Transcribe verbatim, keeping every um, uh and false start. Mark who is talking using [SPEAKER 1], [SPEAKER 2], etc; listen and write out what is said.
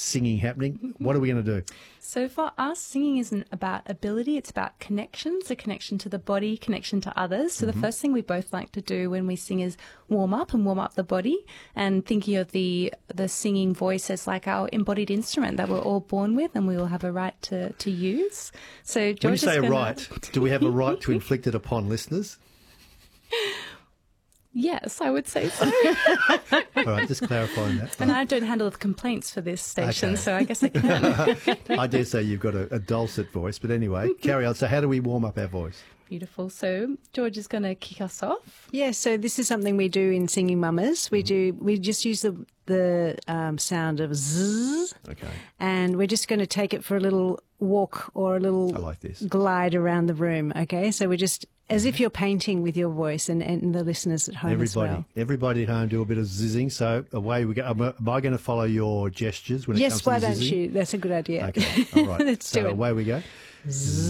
[SPEAKER 1] singing happening. What are we going to do?
[SPEAKER 2] So for us, singing isn't about ability, it's about connection, so connection to the body, connection to others. So mm-hmm. the first thing we both like to do when we sing is warm up and warm up the body, and thinking of the the singing voice as like our embodied instrument that we're all born with and we all have a right to, to use. So George
[SPEAKER 1] when you say
[SPEAKER 2] is
[SPEAKER 1] a
[SPEAKER 2] gonna...
[SPEAKER 1] right, do we have a right to inflict it upon listeners?
[SPEAKER 2] Yes, I would say so.
[SPEAKER 1] All right, just clarifying that.
[SPEAKER 2] And I don't handle the complaints for this station,
[SPEAKER 1] Okay.
[SPEAKER 2] so I guess I can.
[SPEAKER 1] I dare say you've got a, a dulcet voice, but anyway, carry on. So how do we warm up our voice?
[SPEAKER 2] Beautiful. So George is going to kick us off.
[SPEAKER 3] Yeah, so this is something we do in Singing Mamas. We do. We just use the the um, sound of zzz.
[SPEAKER 1] Okay.
[SPEAKER 3] And we're just going to take it for a little walk or a little
[SPEAKER 1] I like this.
[SPEAKER 3] glide around the room. Okay, so we're just as if you're painting with your voice, and, and the listeners at home
[SPEAKER 1] Everybody,
[SPEAKER 3] as well.
[SPEAKER 1] everybody at home do a bit of zizzing. So away we go. Am I, am I going to follow your gestures when it
[SPEAKER 3] Yes,
[SPEAKER 1] comes to
[SPEAKER 3] why
[SPEAKER 1] the
[SPEAKER 3] don't
[SPEAKER 1] zizzing?
[SPEAKER 3] you? That's a good idea.
[SPEAKER 1] Okay, all right.
[SPEAKER 3] Let's
[SPEAKER 1] so
[SPEAKER 3] do it.
[SPEAKER 1] away we go. Zzz.